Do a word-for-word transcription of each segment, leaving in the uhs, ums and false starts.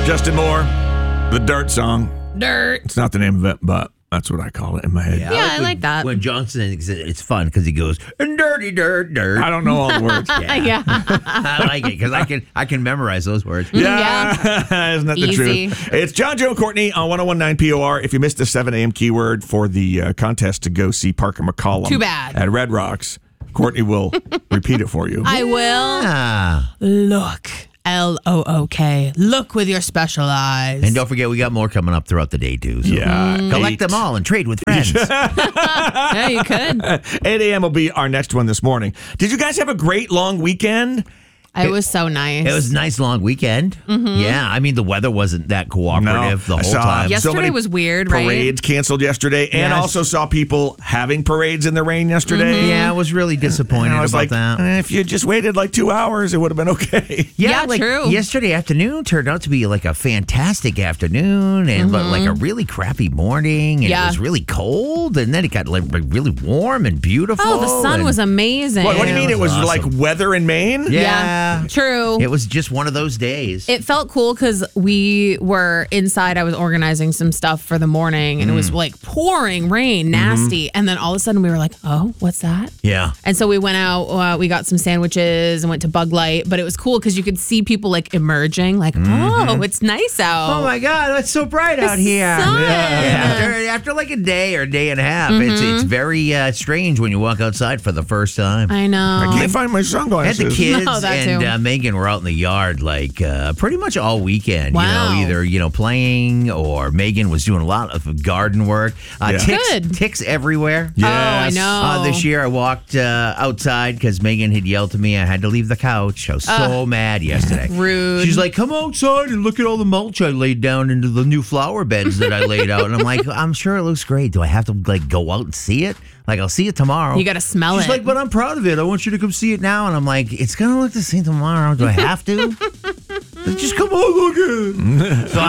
Justin Moore, the Dirt song. Dirt. It's not the name of it, but that's what I call it in my head. Yeah, I when, like that. When Johnson, it's fun because he goes, dirty, dirt, dirt. I don't know all the words. Yeah. Yeah. I like it because I can I can memorize those words. Yeah. Isn't that the Easy. truth? It's John, Joe, and Courtney on one oh one point nine P O R. If you missed the seven a.m. keyword for the uh, contest to go see Parker McCollum Too bad. at Red Rocks, Courtney will repeat it for you. I will. Ah. Look. L O O K. Look with your special eyes. And don't forget, we got more coming up throughout the day, too. So Yeah. collect Eight. them all and trade with friends. Yeah, you could. eight a.m. will be our next one this morning. Did you guys have a great long weekend? It was so nice. It was a nice long weekend. Mm-hmm. Yeah, I mean, the weather wasn't that cooperative No, the I whole saw time. Yesterday so many was weird, right? Parades canceled yesterday, and Yes. also saw people having parades in the rain yesterday. Yeah, I was really disappointed And I was about like, that. eh, if you just waited like two hours, it would have been okay. Yeah, like true. yesterday afternoon turned out to be like a fantastic afternoon, and but like a really crappy morning, and Mm-hmm. Yeah. it was really cold, and then it got like really warm and beautiful. Oh, the sun and- was amazing. What, what do you Yeah, mean? it It was was like awesome. weather in Maine? Yeah. True. It was just one of those days. It felt cool because we were inside. I was organizing some stuff for the morning, and it Mm. was like pouring rain, nasty. Mm-hmm. And then all of a sudden, we were like, "Oh, what's that?" yeah. And so we went out. Uh, we got some sandwiches and went to Bug Light. But it was cool because you could see people like emerging, like, "Oh, it's nice out." Oh my God, it's so bright out here. sun. Yeah. After, after like a day or a day and a half, it's it's very uh, strange when you walk outside for the first time. I know. I can't find my And sunglasses. the kids No, that and too. uh, Megan were out in the yard like uh, pretty much all weekend. Wow. You know, either you know playing or Megan was doing a lot of garden work. Uh, Yeah. Ticks, Good. ticks everywhere. Oh, I Yes. know. Uh, this year I walked uh, outside because Megan had yelled to me I had to leave the couch. I was so mad yesterday. rude. She's like, come outside and look at all the mulch I laid down into the new flower beds that I laid out. And I'm like, I'm sure it looks great. Do I have to like go out and see it? Like, I'll see it tomorrow. You got to smell She's it. like, but I'm proud of it. I want you to come see it now. And I'm like, it's going to look the same tomorrow. Do I have to? Just come on, look at it. So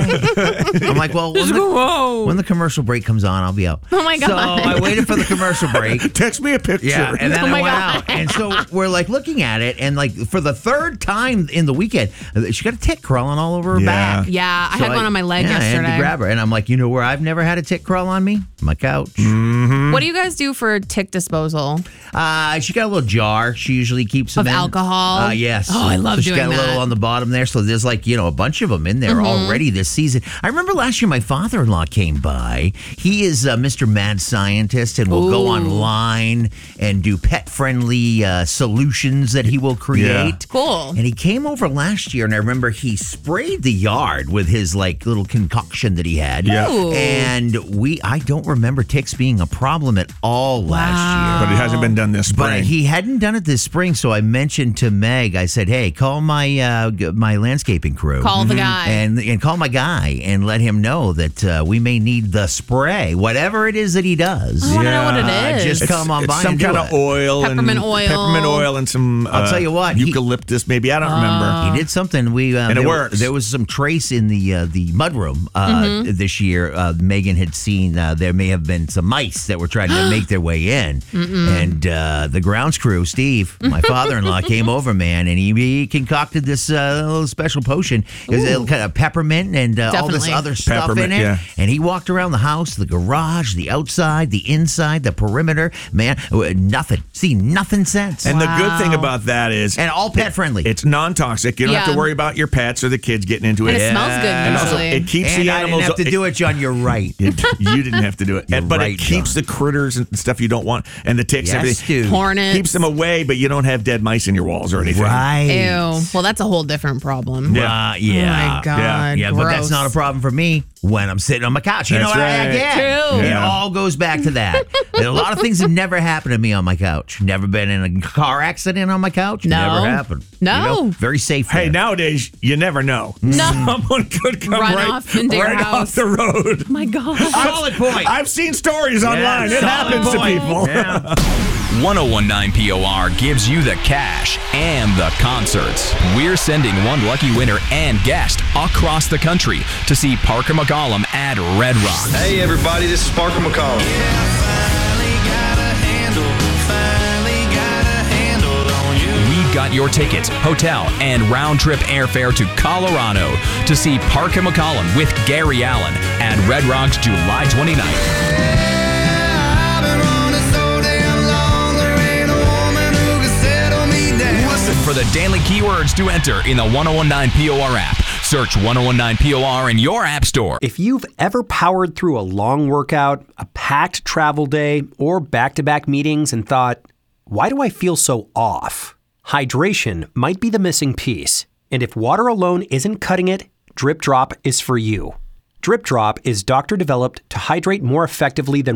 I, I'm like, well, when the, Whoa. when the commercial break comes on, I'll be out. Oh, my God. So I waited for the commercial break. Text me a picture. Yeah, and then Oh I my went God. out. And so we're like looking at it, and like for the third time in the weekend, she got a tick crawling all over her Yeah. back. Yeah, I So had one on my leg yeah, I had yesterday. to grab her, and I'm like, you know where I've never had a tick crawl on me? My couch. What do you guys do for tick disposal? Uh, she got a little jar. She usually keeps them Of in. alcohol? Uh, yes. Oh, I love so she doing got a little that. on the bottom there, so there's like you know a bunch of them in there already this season. I remember last year my father-in-law came by. He is uh, Mister Mad Scientist, and will go Ooh. online and do pet-friendly uh, solutions that he will create. Cool. And he came over last year, and I remember he sprayed the yard with his like little concoction that he had. Yeah. Ooh. And we, I don't remember ticks being a problem at all last year. But it hasn't been done this spring. But he hadn't done it this spring, so I mentioned to Meg. I said, "Hey, call my uh, g- my landscaping crew, Call the guy. and and call my guy, and let him know that uh, we may need the spray, whatever it is that he does. I want to know what Yeah. it is. Just It's, come on it's by some and do kind it. of oil. Peppermint and oil. Peppermint oil and some I'll uh, tell you what, he- eucalyptus, maybe. I don't remember. He did something. We uh, And it there, works. There was some trace in the uh, the mudroom uh, this year. Uh, Megan had seen uh, there may have been some mice that were trying to make their way in, and uh, the grounds crew, Steve, my father-in-law, came over, man, and he, he concocted this uh, little special potion. It was a kind of peppermint and uh, all this Definitely. other stuff Peppermint, in it. yeah. And he walked around the house, the garage, the outside, the inside, the perimeter. Man, uh, nothing. See, nothing since. And the good thing Wow. about that is And all pet friendly. it's non-toxic. You don't have Yeah. to worry about your pets or the kids getting into And it. it smells good And also, usually. it keeps and the I animals. didn't have to do it, John. You're right. It- you didn't have to do it, You're And- but right, it keeps John. the critters and stuff you don't want, and the ticks, and Yes, everything. dude. Hornets. Keeps them away, but you don't have dead mice in your walls or anything. Right. Ew. Well, that's a whole different problem. Yeah. Uh, Oh yeah. my God. Yeah, but that's gross. not a problem for me when I'm sitting on my couch. You That's know what I right. get? True. It Yeah. all goes back to that. And a lot of things have never happened to me on my couch. Never been in a car accident on my couch. No. Never happened. No. You know, very safe. Hey, there. nowadays you never know. No. Someone could come Run right, off into your right house. off the road. Oh my God. Solid point. I've seen stories online. It solid happens to point. people. Yeah. one oh one point nine P O R gives you the cash and the concerts. We're sending one lucky winner and guest across the country to see Parker McCollum at Red Rock. Hey everybody, this is Parker McCollum. We got your tickets, hotel, and round-trip airfare to Colorado to see Parker McCollum with Gary Allen at Red Rocks July twenty-ninth. For the daily keywords to enter in the ten nineteen P O R app. Search ten nineteen P O R in your app store. If you've ever powered through a long workout, a packed travel day, or back-to-back meetings and thought, why do I feel so off? Hydration might be the missing piece. And if water alone isn't cutting it, Drip Drop is for you. Drip Drop is doctor-developed to hydrate more effectively than